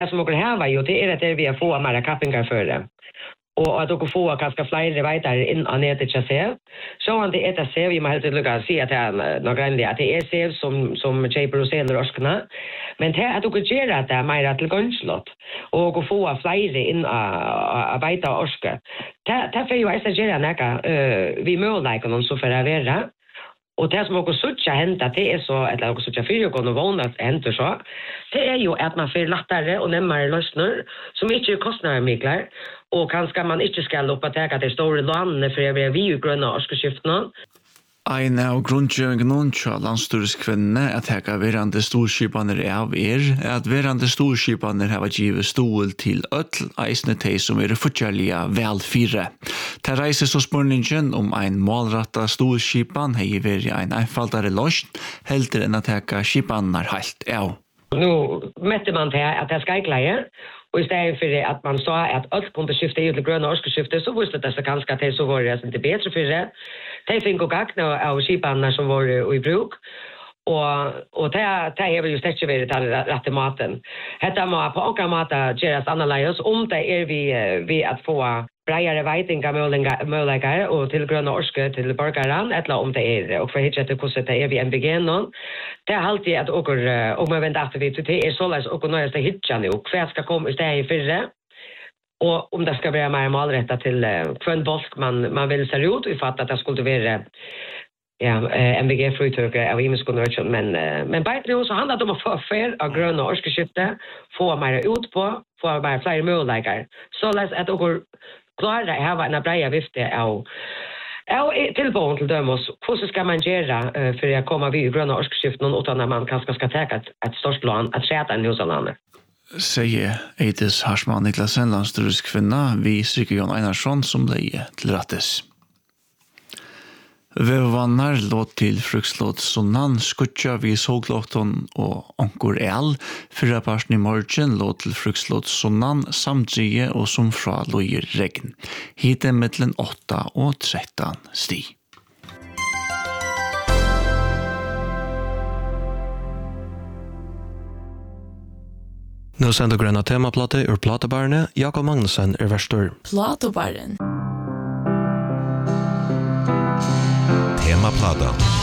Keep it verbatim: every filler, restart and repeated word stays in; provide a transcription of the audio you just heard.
Det som åker här var ju det är att vi har få mer kappingar för det. Och att dere får ganska fler vidare in och ner till sig. Så han det är det ser vi man helt lugga se att det är några grejer att det är ser som som Chaper och Seller orskarna. Men det att dere gör att det är mer till gunslott och få fler in och vidare orska. Det det för ju är så gärna näka vi möjligheter någon så för att vara. Och det som också sucha hända det är så eller också sucha för jag kommer vana att hända så. Det är ju att man får lättare och närmare lösningar som inte kostar mycket. Och kanske man inte ska loppa täcka det stora landet för vi är ju gröna årsskiftena. Ein av grundgjøringen til landstyrskvinnene at hekka verande storskipaner av er, at verande storskipaner har givet stål til øtl, eisne teg som er fortjellige velfire. Det reiser så spørningen om ein målratta storskipan hei veri ein einfaldare løsn, heldur enn at hekka skipanar heilt av. Nu mätte man till att det ska glädje och istället för att man sa att allt kunde skifta ut till gröna årsskifte så visste det så kanske att det så var det inte bättre för det. Det fick och gagna av skiparna som var i bruk och och det det är ju stretch över det rätta maten. Detta man på andra mata geras analyses om det är vi vi att få bredare veitingar möjligheter och till gröna orske till borgaren eller om det är och för hitcha till hur det är vi en begynnan. Det är alltid att och och man väntar att vi det är så läs och nöjast att hitcha nu och kvar ska komma istället för det. Och om det ska bli mer målrätta till kvön bolk man man vill se ut och fatta att det skulle vara ja M V G-frutöker av imenskonnörsen men men bättre så handlar det om att få fler av gröna årsskifte få mer ut på få mer fler möjligheter så läs att och klara det här var en bra vifte av Ja, tillbaka till dem oss. Hur ska man göra för att komma vid gröna årsskiften utan att man kanske ska ta ett, ett stort plan att sätta en husalandet? Säger Eides Harsman Niklasen, landstyrskvinna, vi Syrke Jon Einarsson som leie til rattes. Vevvannar låt til frukslåt sonnan skutja vid såglåten og ankor el, fyrra parten i morgen låt til frukslåt sonnan samtlige og som fra lojer regn. Hite mellom åtta og tretton sti. Nå sender grønna temaplate ur platebarne, Jakob Magnussen er verstor. Platebaren. Temaplata.